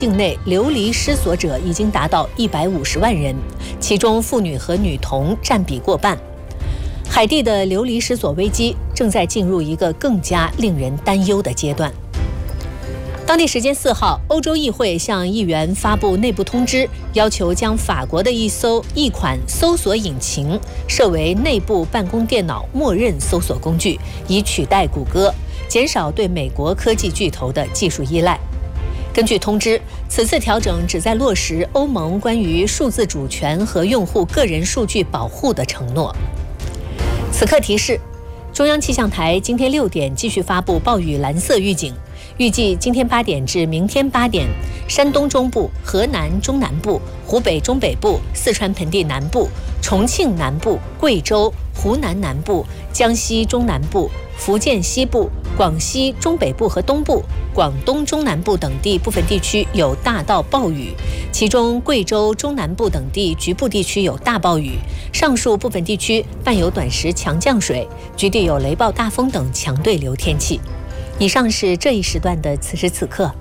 境内流离失所者已经达到150万人，其中妇女和女童占比过半。海地的流离失所危机正在进入一个更加令人担忧的阶段。当地时间4号，欧洲议会向议员发布内部通知，要求将法国的一款搜索引擎设为内部办公电脑默认搜索工具，以取代谷歌，减少对美国科技巨头的技术依赖。根据通知，此次调整旨在落实欧盟关于数字主权和用户个人数据保护的承诺。此刻提示：中央气象台今天6点继续发布暴雨蓝色预警，预计今天8点至明天8点，山东中部、河南中南部、湖北中北部、四川盆地南部、重庆南部、贵州、湖南南部、江西中南部、福建西部、广西中北部和东部、广东中南部等地部分地区有大到暴雨，其中贵州中南部等地局部地区有大暴雨，上述部分地区伴有短时强降水，局地有雷暴大风等强对流天气。以上是这一时段的此时此刻。